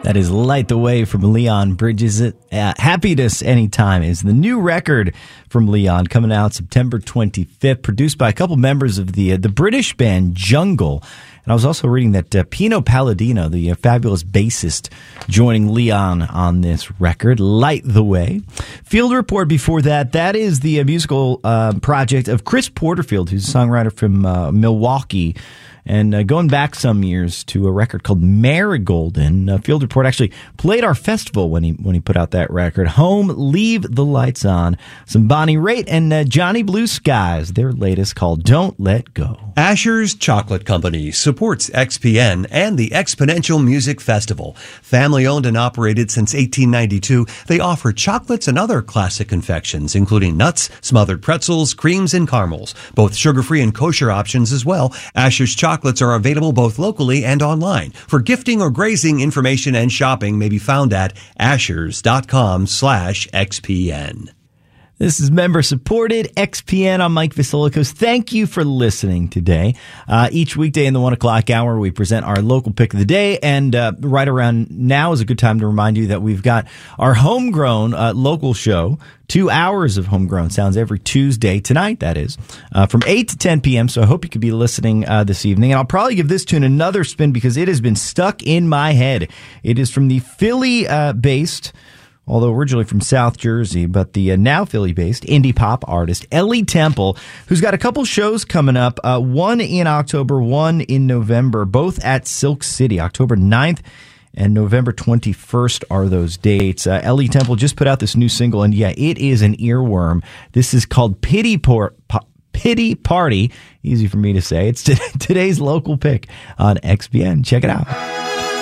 That is Light the Way from Leon Bridges. Happiness Anytime is the new record from Leon, coming out September 25th, produced by a couple members of the British band Jungle. And I was also reading that Pino Palladino, the fabulous bassist, joining Leon on this record, Light the Way. Field Report before that, that is the musical project of Chris Porterfield, who's a songwriter from Milwaukee. And going back some years to a record called Marigolden, Field Report actually played our festival when he put out that record. Home, Leave the Lights On. Some Bonnie Raitt and Johnny Blue Skies, their latest called Don't Let Go. Asher's Chocolate Company supports XPN and the Exponential Music Festival. Family owned and operated since 1892, they offer chocolates and other classic confections, including nuts, smothered pretzels, creams, and caramels. Both sugar-free and kosher options as well. Asher's Chocolates are available both locally and online. For gifting or grazing, information and shopping may be found at ashers.com/XPN. This is member-supported XPN. I'm Mike Vasilikos. Thank you for listening today. Each weekday in the 1 o'clock hour, we present our local pick of the day. And right around now is a good time to remind you that we've got our homegrown local show, 2 hours of homegrown sounds every Tuesday, tonight that is, from 8 to 10 p.m. So I hope you could be listening this evening. And I'll probably give this tune another spin because it has been stuck in my head. It is from the Philly-based, although originally from South Jersey, but the now Philly-based indie pop artist Ellie Temple, who's got a couple shows coming up, one in October, one in November, both at Silk City, October 9th and November 21st are those dates. Ellie Temple just put out this new single, and yeah, it is an earworm. This is called Pity Party. Easy for me to say. It's today's local pick on XBN. Check it out.